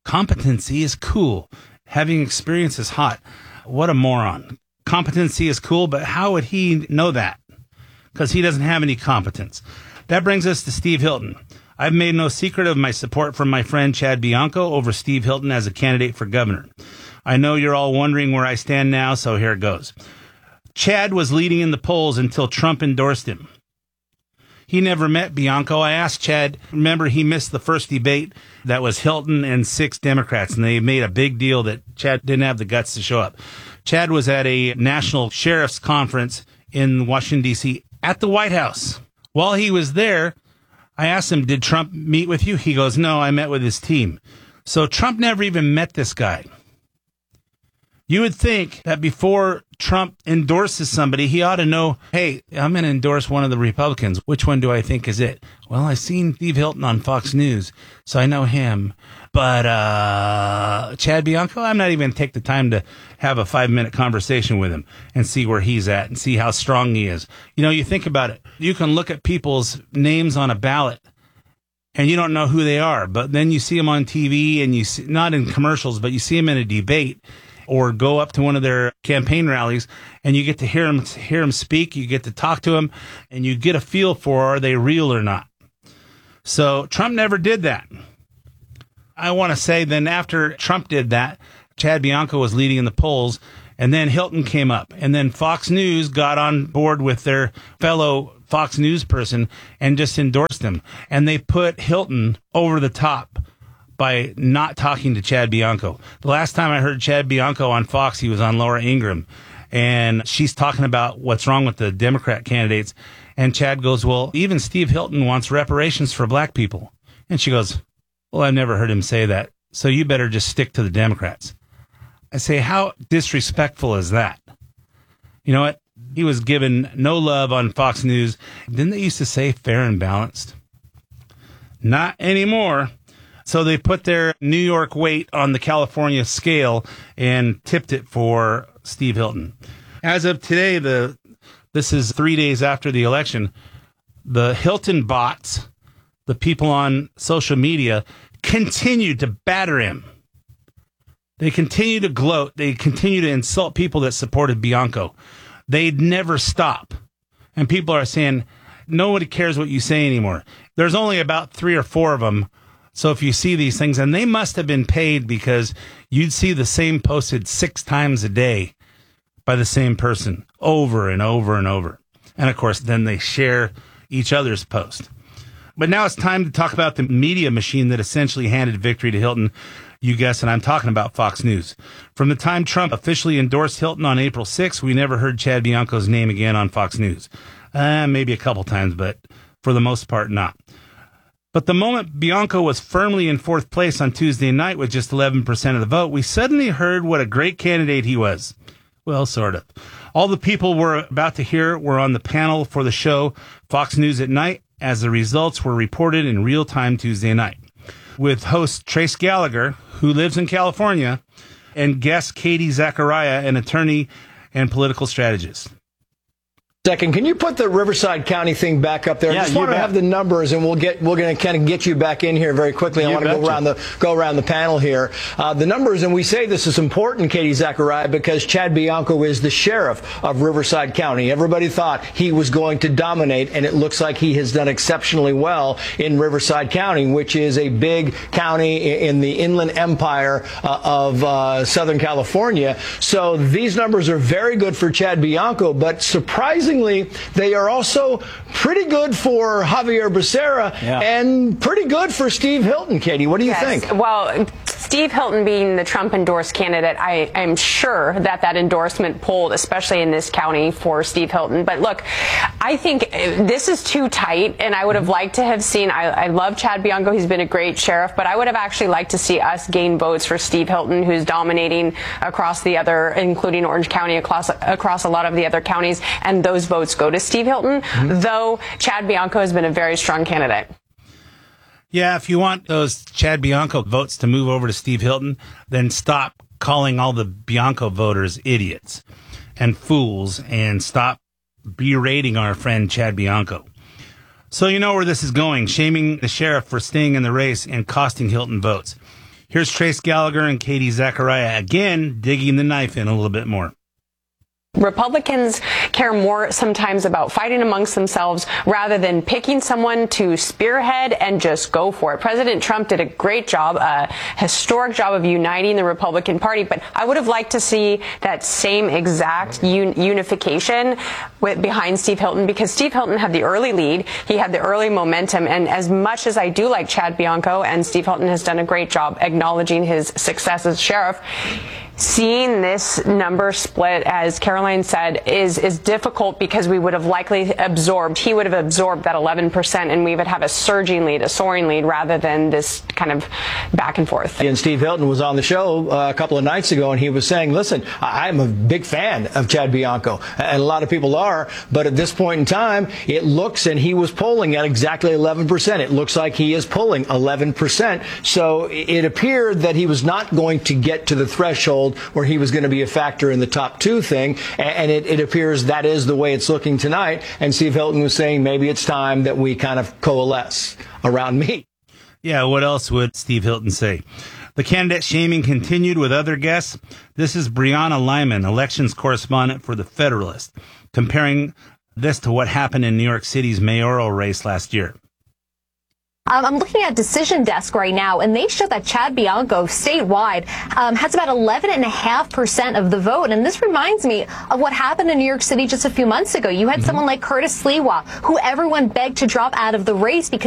Competency is cool. Having experience is hot. What a moron. Competency is cool, but how would he know that? Because he doesn't have any competence. That brings us to Steve Hilton. I've made no secret of my support from my friend Chad Bianco over Steve Hilton as a candidate for governor. I know you're all wondering where I stand now, so here it goes. Chad was leading in the polls until Trump endorsed him. He never met Bianco. I asked Chad, remember he missed the first debate that was Hilton and 6 Democrats, and they made a big deal that Chad didn't have the guts to show up. Chad was at a national sheriff's conference in Washington, D.C. at the White House. While he was there, I asked him, did Trump meet with you? He goes, no, I met with his team. So Trump never even met this guy. You would think that before Trump endorses somebody, he ought to know, hey, I'm going to endorse one of the Republicans. Which one do I think is it? Well, I've seen Steve Hilton on Fox News, so I know him. But Chad Bianco, I'm not even going to take the time to have a 5-minute conversation with him and see where he's at and see how strong he is. You know, you think about it. You can look at people's names on a ballot and you don't know who they are. But then you see them on TV and you see, not in commercials, but you see them in a debate or go up to one of their campaign rallies and you get to hear him speak. You get to talk to him and you get a feel for are they real or not. So Trump never did that. I want to say then after Trump did that, Chad Bianco was leading in the polls and then Hilton came up and then Fox News got on board with their fellow Fox News person and just endorsed him. And they put Hilton over the top by not talking to Chad Bianco. The last time I heard Chad Bianco on Fox, he was on Laura Ingraham, and she's talking about what's wrong with the Democrat candidates. And Chad goes, well, even Steve Hilton wants reparations for black people. And she goes, well, I've never heard him say that, so you better just stick to the Democrats. I say, how disrespectful is that? You know what? He was given no love on Fox News. Didn't they used to say fair and balanced? Not anymore. So they put their New York weight on the California scale and tipped it for Steve Hilton. As of today, this is 3 days after the election, the Hilton bots, the people on social media, continue to batter him. They continue to gloat. They continue to insult people that supported Bianco. They'd never stop. And people are saying, nobody cares what you say anymore. There's only about 3 or 4 of them. So if you see these things, and they must have been paid because you'd see the same posted 6 times a day by the same person over and over and over. And of course, then they share each other's post. But now it's time to talk about the media machine that essentially handed victory to Hilton. You guessed it, I'm talking about Fox News. From the time Trump officially endorsed Hilton on April 6th, we never heard Chad Bianco's name again on Fox News. Maybe a couple times, but for the most part, not. But the moment Bianco was firmly in 4th place on Tuesday night with just 11% of the vote, we suddenly heard what a great candidate he was. Well, sort of. All the people we're about to hear were on the panel for the show Fox News at Night, as the results were reported in real time Tuesday night. With host Trace Gallagher, who lives in California, and guest Katie Zachariah, an attorney and political strategist. Second, can you put the Riverside County thing back up there? Yeah, I just want to have the numbers, and we're going to kind of get you back in here very quickly. I want to go around the panel here. The numbers, and we say this is important, Katie Zachariah, because Chad Bianco is the sheriff of Riverside County. Everybody thought he was going to dominate, and it looks like he has done exceptionally well in Riverside County, which is a big county in the Inland Empire of Southern California. So these numbers are very good for Chad Bianco, but surprisingly, they are also pretty good for Javier Becerra and pretty good for Steve Hilton. Katie, what do you think? Well, Steve Hilton being the Trump-endorsed candidate, I am sure that endorsement polled, especially in this county, for Steve Hilton. But look, I think this is too tight, and I would have liked to have seen, I love Chad Bianco, he's been a great sheriff, but I would have actually liked to see us gain votes for Steve Hilton, who's dominating across the other, including Orange County, across a lot of the other counties, and those votes go to Steve Hilton, though Chad Bianco has been a very strong candidate. Yeah, if you want those Chad Bianco votes to move over to Steve Hilton, then stop calling all the Bianco voters idiots and fools and stop berating our friend Chad Bianco. So you know where this is going, shaming the sheriff for staying in the race and costing Hilton votes. Here's Trace Gallagher and Katie Zachariah again digging the knife in a little bit more. Republicans care more sometimes about fighting amongst themselves rather than picking someone to spearhead and just go for it. President Trump did a great job, a historic job of uniting the Republican Party, but I would have liked to see that same exact unification behind Steve Hilton, because Steve Hilton had the early lead, he had the early momentum, and as much as I do like Chad Bianco, and Steve Hilton has done a great job acknowledging his success as sheriff, seeing this number split, as Caroline said, is difficult, because we would have likely absorbed that 11%, and we would have a soaring lead, rather than this kind of back and forth. And Steve Hilton was on the show a couple of nights ago, and he was saying, listen, I'm a big fan of Chad Bianco, and a lot of people are, but at this point in time, it looks, and he was polling at exactly 11%. It looks like he is polling 11%. So it appeared that he was not going to get to the threshold where he was going to be a factor in the top two thing, and it appears that is the way it's looking tonight. And Steve Hilton was saying maybe it's time that we kind of coalesce around me. Yeah, what else would Steve Hilton say? The candidate shaming continued with other guests. This is Brianna Lyman, elections correspondent for The Federalist, comparing this to what happened in New York City's mayoral race last year. I'm looking at Decision Desk right now, and they show that Chad Bianco statewide has about 11.5% of the vote. And this reminds me of what happened in New York City just a few months ago. You had someone like Curtis Sliwa, who everyone begged to drop out of the race because